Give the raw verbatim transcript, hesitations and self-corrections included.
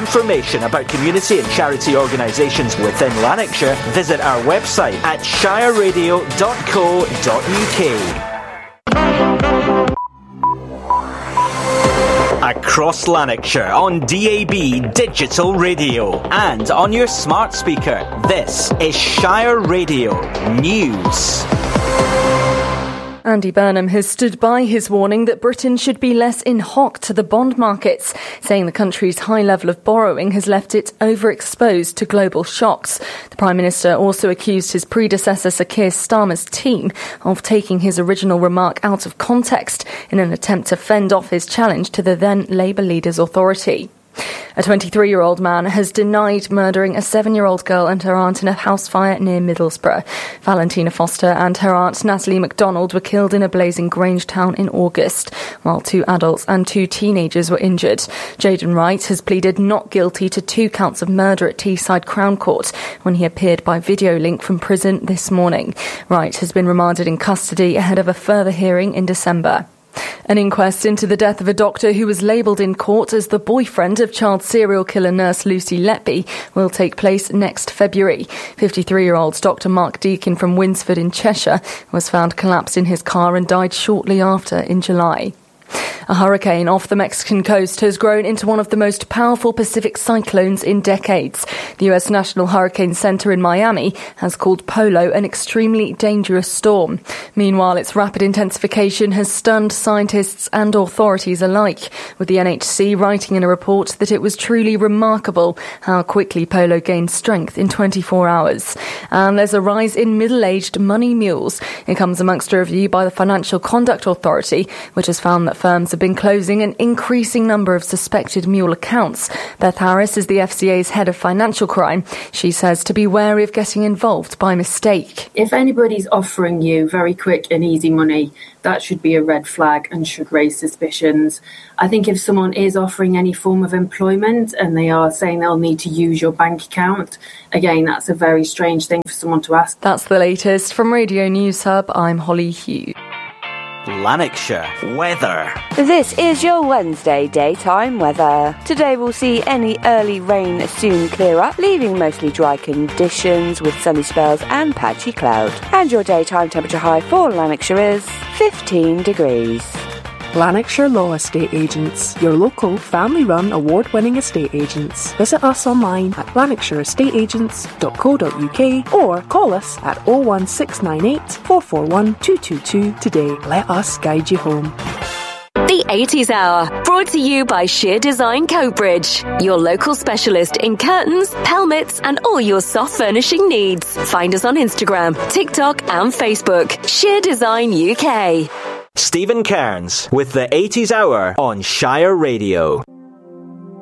information about community and charity organisations within Lanarkshire, visit our website at shire radio dot co dot uk. Across Lanarkshire on D A B Digital Radio and on your smart speaker, this is Shire Radio News. Andy Burnham has stood by his warning that Britain should be less in hock to the bond markets, saying the country's high level of borrowing has left it overexposed to global shocks. The Prime Minister also accused his predecessor Sir Keir Starmer's team of taking his original remark out of context in an attempt to fend off his challenge to the then Labour leader's authority. A twenty-three-year-old man has denied murdering a seven-year-old girl and her aunt in a house fire near Middlesbrough. Valentina Foster and her aunt Natalie MacDonald were killed in a blazing Grange town in August, while two adults and two teenagers were injured. Jaden Wright has pleaded not guilty to two counts of murder at Teesside Crown Court when he appeared by video link from prison this morning. Wright has been remanded in custody ahead of a further hearing in December. An inquest into the death of a doctor who was labelled in court as the boyfriend of child serial killer nurse Lucy Letby will take place next February. fifty-three-year-old Doctor Mark Deakin from Winsford in Cheshire was found collapsed in his car and died shortly after in July. A hurricane off the Mexican coast has grown into one of the most powerful Pacific cyclones in decades. The U S National Hurricane Center in Miami has called Polo an extremely dangerous storm. Meanwhile, its rapid intensification has stunned scientists and authorities alike, with the N H C writing in a report that it was truly remarkable how quickly Polo gained strength in twenty-four hours. And there's a rise in middle-aged money mules. It comes amongst a review by the Financial Conduct Authority, which has found that firms have been closing an increasing number of suspected mule accounts. Beth Harris is the F C A's head of financial crime. She says to be wary of getting involved by mistake. If anybody's offering you very quick and easy money, that should be a red flag and should raise suspicions. I think if someone is offering any form of employment and they are saying they'll need to use your bank account, again, that's a very strange thing for someone to ask. That's the latest. From Radio News Hub, I'm Holly Hughes. Lanarkshire weather. This is your Wednesday daytime weather. Today we'll see any early rain soon clear up, leaving mostly dry conditions with sunny spells and patchy cloud. And your daytime temperature high for Lanarkshire is fifteen degrees. Lanarkshire Law Estate Agents, your local family-run award-winning estate agents. Visit us online at lanarkshire estate agents dot co dot uk or call us at oh one six nine eight, four four one, two two two today. Let us guide you home. The eighties Hour, brought to you by Sheer Design Coatbridge, your local specialist in curtains, pelmets and all your soft furnishing needs. Find us on Instagram, TikTok and Facebook. Sheer Design U K. Stephen Cairns with the eighties Hour on Shire Radio.